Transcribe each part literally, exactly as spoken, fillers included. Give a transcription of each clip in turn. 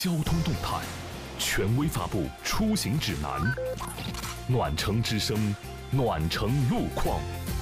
交通动态，权威发布出行指南。暖城之声，暖城路况。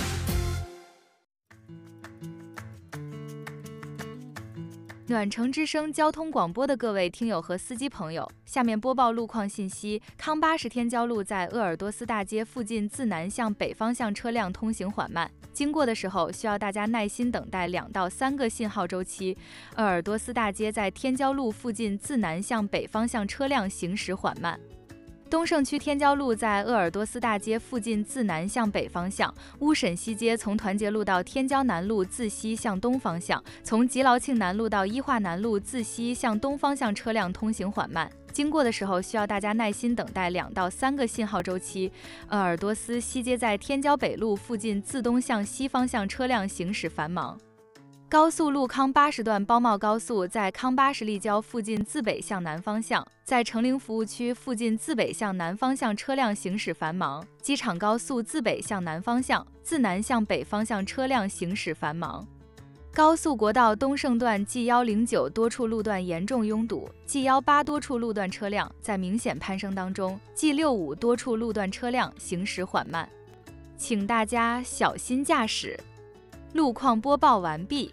暖城之声交通广播的各位听友和司机朋友，下面播报路况信息。康巴什天胶路在鄂尔多斯大街附近自南向北方向车辆通行缓慢，经过的时候需要大家耐心等待两到三个信号周期。鄂尔多斯大街在天胶路附近自南向北方向车辆行驶缓慢。东胜区天胶路在鄂尔多斯大街附近自南向北方向，乌沈西街从团结路到天胶南路自西向东方向，从吉劳庆南路到伊化南路自西向东方向车辆通行缓慢，经过的时候需要大家耐心等待两到三个信号周期。鄂尔多斯西街在天胶北路附近自东向西方向车辆行驶繁忙。高速路康巴什段包茂高速在康巴什立交附近自北向南方向，在成陵服务区附近自北向南方向车辆行驶繁忙。机场高速自北向南方向，自南向北方向车辆行驶繁忙。高速国道东胜段 G 一零九多处路段严重拥堵， G 一八多处路段车辆在明显攀升当中， G 六五多处路段车辆行驶缓慢，请大家小心驾驶。路况播报完毕。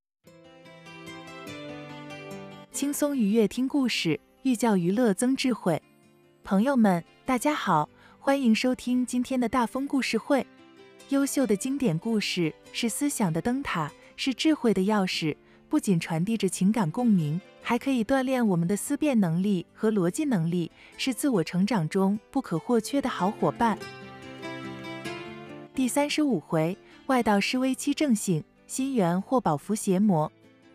轻松愉悦听故事，寓教于乐增智慧。朋友们，大家好，欢迎收听今天的大风故事会。优秀的经典故事是思想的灯塔，是智慧的钥匙，不仅传递着情感共鸣，还可以锻炼我们的思辨能力和逻辑能力，是自我成长中不可或缺的好伙伴。第三十五回，外道施威七正性，心猿获宝符邪魔。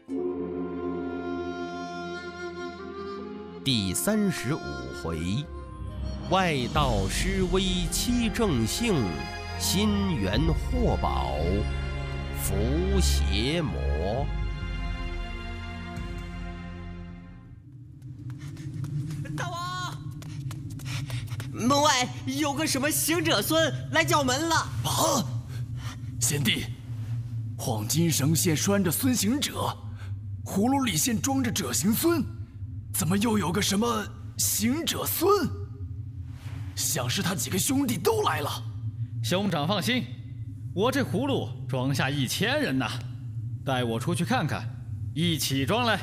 第三十五回，外道施威七正性，心猿获宝符邪魔。 大王，门外有个什么行者孙来叫门了。 啊！贤弟，黄金绳现拴着孙行者，葫芦里现装着者行孙，怎么又有个什么行者孙？想是他几个兄弟都来了。 兄长放心，我这葫芦装下一千人呐，带我出去看看，一起装来。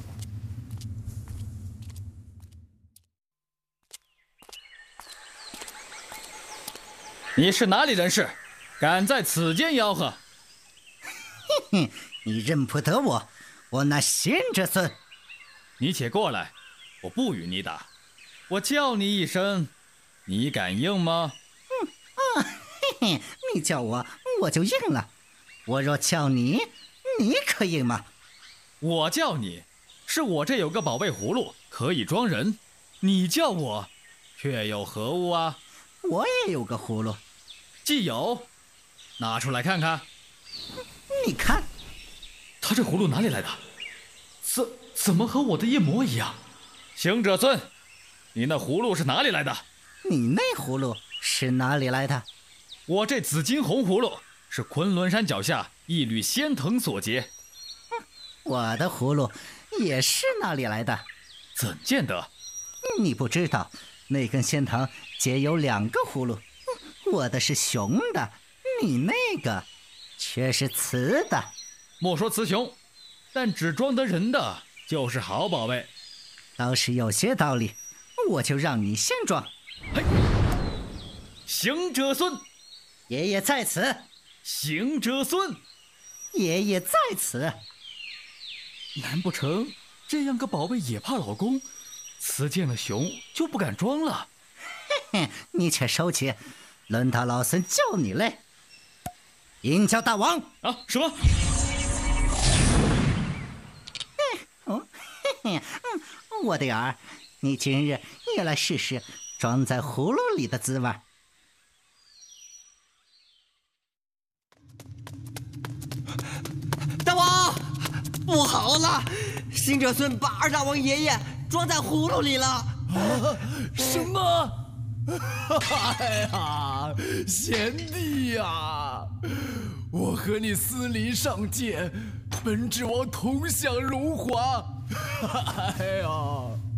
你是哪里人士？敢在此间吆喝？ 嘿嘿，你认不得我，我那行者孙。 你且过来，我不与你打，我叫你一声，你敢应吗？ 嗯啊，嘿嘿，你叫我，我就应了。我若叫你，你可应吗？ 我叫你，是我这有个宝贝葫芦，可以装人。你叫我，却有何物啊？ 我也有个葫芦。 既有，拿出来看看。 你看， 他这葫芦哪里来的？怎怎么和我的一模一样？行者孙，你那葫芦是哪里来的？ 你那葫芦是哪里来的？ 我这紫金红葫芦是昆仑山脚下一缕仙藤所结。 我的葫芦也是哪里来的？ 怎见得？ 你不知道，那根仙藤结有两个葫芦，我的是雄的，你那个却是雌的。 莫说雌雄，但只装得人的就是好宝贝。 倒是有些道理，我就让你先装。 嘿，行者孙， 爷爷在此。 行者孙， 爷爷在此。 难不成这样个宝贝也怕老公？雌见了雄就不敢装了？ 嘿嘿，你且收起，轮到老孙叫你嘞。鹰叫大王啊！什么？ 嘿，哦，嘿嘿，嗯，我的儿，你今日也来试试装在葫芦里的滋味。 大王，不好了，行者孙把二大王爷爷装在葫芦里了。 啊！什么？哎呀，贤弟呀，我和你私离上界，本指望同享荣华， 哎呀，